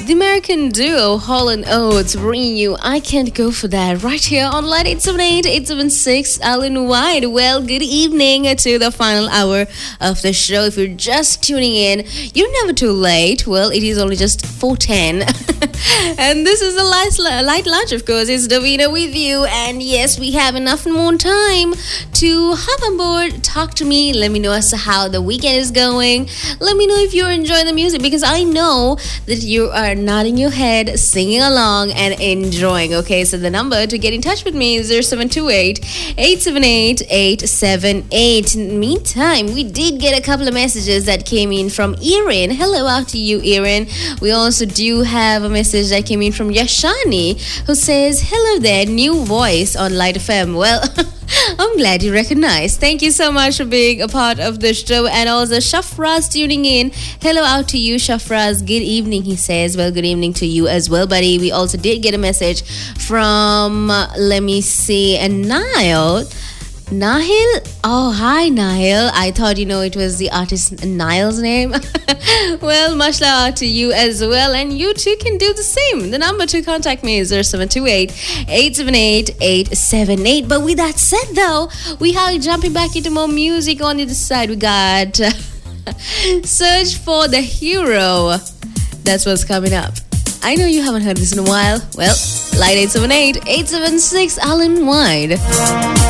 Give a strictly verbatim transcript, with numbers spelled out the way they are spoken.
The American duo Hall and Oates bringing you I Can't Go For That right here on Line eight seven eight, eight seven six, Alan White. Well, good evening to the final hour of the show. If you're just tuning in, you're never too late. Well, it is only just four ten. And this is a light, light lunch, of course. It's Davina with you. And yes, we have enough and more time to hop on board, talk to me, let me know as to how the weekend is going. Let me know if you're enjoying the music, because I know that you are nodding your head, singing along, and enjoying. Okay, so the number to get in touch with me is zero seven two eight, eight seven eight, eight seven eight. Meantime, we did get a couple of messages that came in from Erin. Hello out to you, Erin. We also do have a message that came in from Yashani, who says, hello there, new voice on Light F M. Well, I'm glad you recognized. Thank you so much for being a part of the show. And also Shafraz tuning in. Hello out to you, Shafraz. Good evening, he says. Well, good evening to you as well, buddy. We also did get a message from, uh, let me see, and Niall. Nahil? Oh, hi, Nahil. I thought, you know, it was the artist Niall's name. Well, much love to you as well. And you too can do the same. The number to contact me is zero seven two eight, eight seven eight, eight seven eight. But with that said, though, we are jumping back into more music. On the other side, we got uh, Search for the Hero. That's what's coming up. I know you haven't heard this in a while. Well, Light eight seven eight, eight seven six, Alan White.